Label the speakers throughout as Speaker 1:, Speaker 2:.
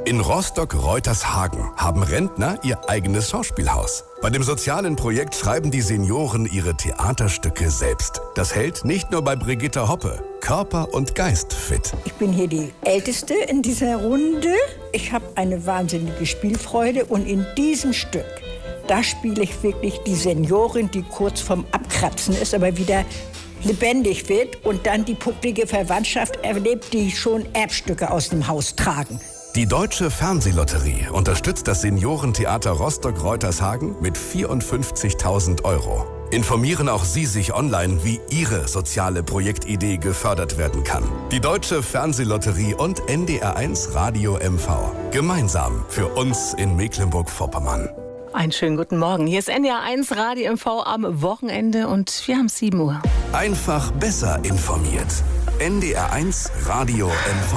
Speaker 1: In Rostock-Reutershagen haben Rentner ihr eigenes Schauspielhaus. Bei dem sozialen Projekt schreiben die Senioren ihre Theaterstücke selbst. Das hält nicht nur bei Brigitte Hoppe Körper und Geist fit.
Speaker 2: Ich bin hier die Älteste in dieser Runde. Ich habe eine wahnsinnige Spielfreude und in diesem Stück, da spiele ich wirklich die Seniorin, die kurz vorm Abkratzen ist, aber wieder lebendig wird und dann die bucklige Verwandtschaft erlebt, die schon Erbstücke aus dem Haus tragen.
Speaker 1: Die Deutsche Fernsehlotterie unterstützt das Seniorentheater Rostock-Reutershagen mit 54.000 €. Informieren auch Sie sich online, wie Ihre soziale Projektidee gefördert werden kann. Die Deutsche Fernsehlotterie und NDR1 Radio MV. Gemeinsam für uns in Mecklenburg-Vorpommern.
Speaker 3: Einen schönen guten Morgen. Hier ist NDR1 Radio MV am Wochenende und wir haben 7 Uhr.
Speaker 1: Einfach besser informiert. NDR1 Radio MV.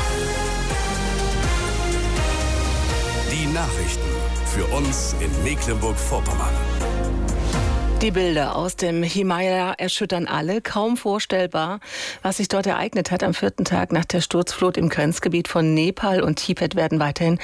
Speaker 1: Die Nachrichten für uns in Mecklenburg-Vorpommern.
Speaker 3: Die Bilder aus dem Himalaya erschüttern alle. Kaum vorstellbar, was sich dort ereignet hat am 4. Tag nach der Sturzflut im Grenzgebiet von Nepal und Tibet werden weiterhin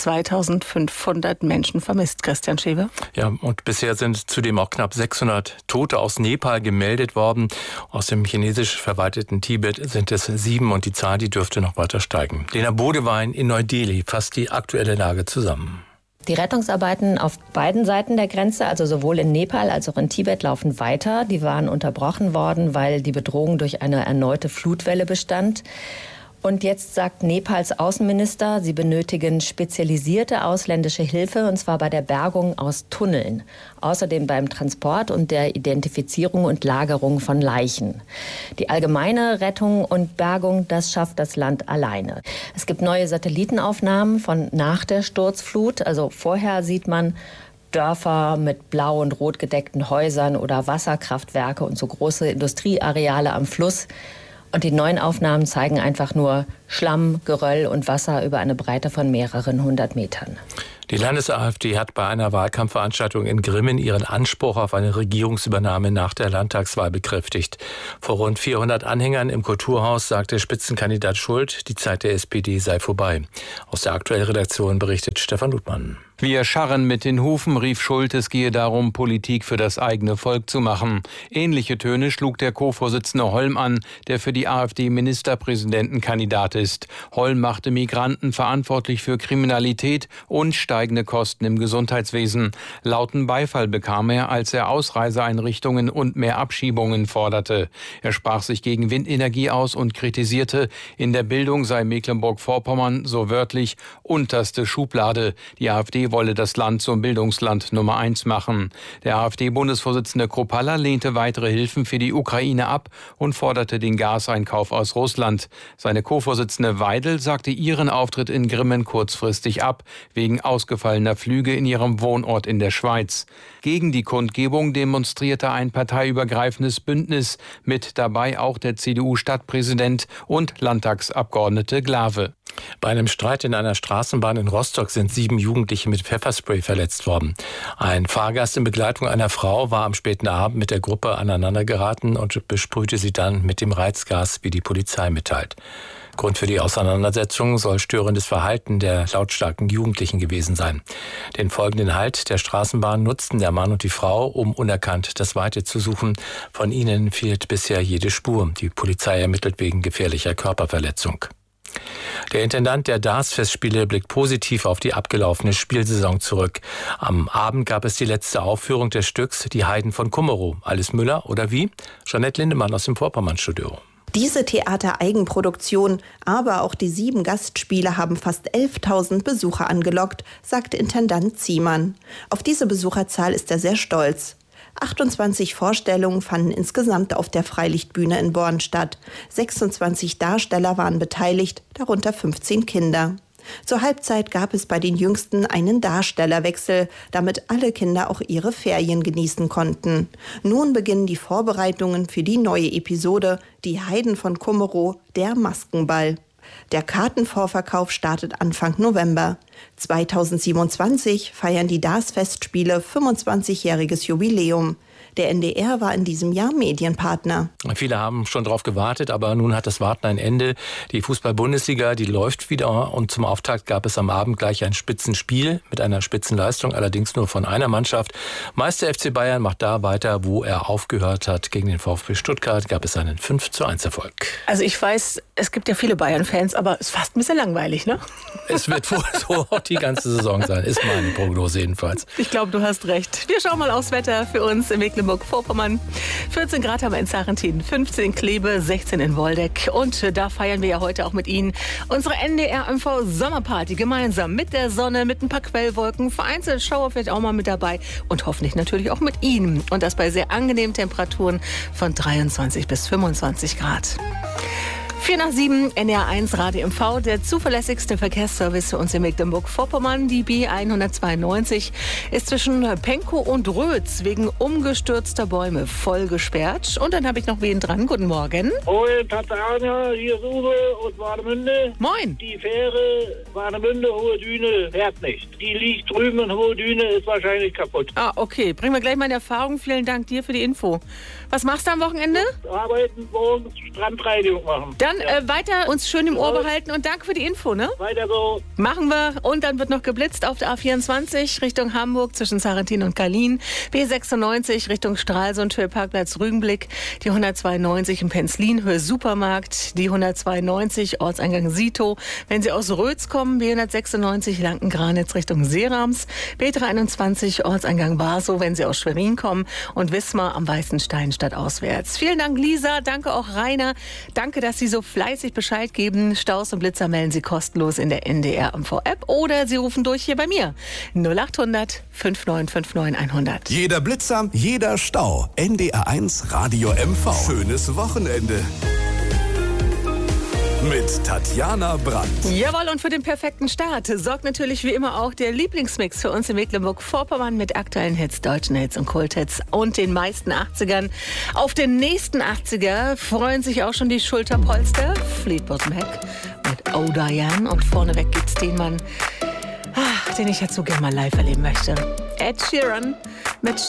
Speaker 3: 2500 Menschen vermisst. Christian Schewe.
Speaker 4: Ja, und bisher sind zudem auch knapp 600 Tote aus Nepal gemeldet worden. Aus dem chinesisch verwalteten Tibet sind es 7 und die Zahl, die dürfte noch weiter steigen. Lena Bodewein in Neu-Delhi fasst die aktuelle Lage zusammen.
Speaker 5: Die Rettungsarbeiten auf beiden Seiten der Grenze, also sowohl in Nepal als auch in Tibet, laufen weiter. Die waren unterbrochen worden, weil die Bedrohung durch eine erneute Flutwelle bestand. Und jetzt sagt Nepals Außenminister, sie benötigen spezialisierte ausländische Hilfe, und zwar bei der Bergung aus Tunneln. Außerdem beim Transport und der Identifizierung und Lagerung von Leichen. Die allgemeine Rettung und Bergung, das schafft das Land alleine. Es gibt neue Satellitenaufnahmen von nach der Sturzflut. Also vorher sieht man Dörfer mit blau und rot gedeckten Häusern oder Wasserkraftwerke und so große Industrieareale am Fluss. Und die neuen Aufnahmen zeigen einfach nur Schlamm, Geröll und Wasser über eine Breite von mehreren 100 Metern.
Speaker 4: Die Landes-AfD hat bei einer Wahlkampfveranstaltung in Grimmen ihren Anspruch auf eine Regierungsübernahme nach der Landtagswahl bekräftigt. Vor rund 400 Anhängern im Kulturhaus sagte Spitzenkandidat Schult, die Zeit der SPD sei vorbei. Aus der aktuellen Redaktion berichtet Stefan Ludmann.
Speaker 6: Wir scharren mit den Hufen, rief Schult, es gehe darum, Politik für das eigene Volk zu machen. Ähnliche Töne schlug der Co-Vorsitzende Holm an, der für die AfD-Ministerpräsidentenkandidat ist. Holm machte Migranten verantwortlich für Kriminalität und steigende Kosten im Gesundheitswesen. Lauten Beifall bekam er, als er Ausreiseeinrichtungen und mehr Abschiebungen forderte. Er sprach sich gegen Windenergie aus und kritisierte, in der Bildung sei Mecklenburg-Vorpommern so wörtlich unterste Schublade. Die AfD wolle das Land zum Bildungsland Nummer 1 machen. Der AfD-Bundesvorsitzende Kropalla lehnte weitere Hilfen für die Ukraine ab und forderte den Gaseinkauf aus Russland. Seine Co-Vorsitzende Weidel sagte ihren Auftritt in Grimmen kurzfristig ab, wegen ausgefallener Flüge in ihrem Wohnort in der Schweiz. Gegen die Kundgebung demonstrierte ein parteiübergreifendes Bündnis, mit dabei auch der CDU-Stadtpräsident und Landtagsabgeordnete Glawe.
Speaker 4: Bei einem Streit in einer Straßenbahn in Rostock sind 7 Jugendliche mit Pfefferspray verletzt worden. Ein Fahrgast in Begleitung einer Frau war am späten Abend mit der Gruppe aneinandergeraten und besprühte sie dann mit dem Reizgas, wie die Polizei mitteilt. Grund für die Auseinandersetzung soll störendes Verhalten der lautstarken Jugendlichen gewesen sein. Den folgenden Halt der Straßenbahn nutzten der Mann und die Frau, um unerkannt das Weite zu suchen. Von ihnen fehlt bisher jede Spur. Die Polizei ermittelt wegen gefährlicher Körperverletzung. Der Intendant der Darts-Festspiele blickt positiv auf die abgelaufene Spielsaison zurück. Am Abend gab es die letzte Aufführung des Stücks Die Heiden von Kummerow. Alice Müller oder wie? Jeanette Lindemann aus dem Vorpommern-Studio.
Speaker 7: Diese Theatereigenproduktion, aber auch die 7 Gastspiele haben fast 11.000 Besucher angelockt, sagte Intendant Ziemann. Auf diese Besucherzahl ist er sehr stolz. 28 Vorstellungen fanden insgesamt auf der Freilichtbühne in Born statt. 26 Darsteller waren beteiligt, darunter 15 Kinder. Zur Halbzeit gab es bei den Jüngsten einen Darstellerwechsel, damit alle Kinder auch ihre Ferien genießen konnten. Nun beginnen die Vorbereitungen für die neue Episode Die Heiden von Kummerow, der Maskenball. Der Kartenvorverkauf startet Anfang November. 2027 feiern die Darts-Festspiele 25-jähriges Jubiläum. Der NDR war in diesem Jahr Medienpartner.
Speaker 4: Viele haben schon drauf gewartet, aber nun hat das Warten ein Ende. Die Fußball-Bundesliga, die läuft wieder und zum Auftakt gab es am Abend gleich ein Spitzenspiel mit einer Spitzenleistung, allerdings nur von einer Mannschaft. Meister FC Bayern macht da weiter, wo er aufgehört hat. Gegen den VfB Stuttgart gab es einen 5:1 Erfolg.
Speaker 3: Also ich weiß, es gibt ja viele Bayern-Fans, aber es ist fast ein bisschen langweilig, ne?
Speaker 4: Es wird wohl so die ganze Saison sein, ist meine Prognose jedenfalls.
Speaker 3: Ich glaube, du hast recht. Wir schauen mal aufs Wetter für uns in Mecklenburg-Vorpommern. 14 Grad haben wir in Sarrentin, 15 in Kleve, 16 in Woldeck. Und da feiern wir ja heute auch mit Ihnen unsere NDR-MV-Sommerparty gemeinsam mit der Sonne, mit ein paar Quellwolken, vereinzelt Schauer vielleicht auch mal mit dabei und hoffentlich natürlich auch mit Ihnen. Und das bei sehr angenehmen Temperaturen von 23 bis 25 Grad. 4:07, NDR1 Radio MV, der zuverlässigste Verkehrsservice für uns in Mecklenburg-Vorpommern. Die B192 ist zwischen Penkow und Rötz wegen umgestürzter Bäume voll gesperrt. Und dann habe ich noch wen dran. Guten Morgen.
Speaker 8: Moin, Tatjana, hier ist Uwe aus Warnemünde.
Speaker 3: Moin.
Speaker 8: Die Fähre Warnemünde, Hohe Düne, fährt nicht. Die liegt drüben in Hohe Düne, ist wahrscheinlich kaputt.
Speaker 3: Ah, okay. Bringen wir gleich mal in Erfahrung. Vielen Dank dir für die Info. Was machst du am Wochenende?
Speaker 8: Arbeiten, morgens Strandreinigung machen.
Speaker 3: Dann weiter uns schön im Ohr behalten und danke für die Info, ne?
Speaker 8: Weiter so.
Speaker 3: Machen wir. Und dann wird noch geblitzt auf der A24 Richtung Hamburg zwischen Sarrentin und Kalin. B96 Richtung Stralsund, Höhe Parkplatz Rügenblick. Die 192 in Penzlin, Höhe Supermarkt. Die 192 Ortseingang Sito. Wenn Sie aus Rötz kommen, B196 Lanken-Granitz Richtung Seerams. B321 Ortseingang Barsow, wenn Sie aus Schwerin kommen. Und Wismar am Weißen Stein stadtauswärts. Vielen Dank, Lisa. Danke auch, Rainer. Danke, dass Sie so fleißig Bescheid geben. Staus und Blitzer melden Sie kostenlos in der NDR-MV-App oder Sie rufen durch hier bei mir. 0800 5959 100.
Speaker 1: Jeder Blitzer, jeder Stau. NDR1 Radio MV. Schönes Wochenende. Mit Tatjana Brandt.
Speaker 3: Jawohl, und für den perfekten Start sorgt natürlich wie immer auch der Lieblingsmix für uns in Mecklenburg-Vorpommern mit aktuellen Hits, deutschen Hits und Kulthits und den meisten 80ern. Auf den nächsten 80er freuen sich auch schon die Schulterpolster. Fleetwood Mac mit Oh Diane. Und vorneweg gibt's den Mann, den ich jetzt so gerne mal live erleben möchte. Ed Sheeran mit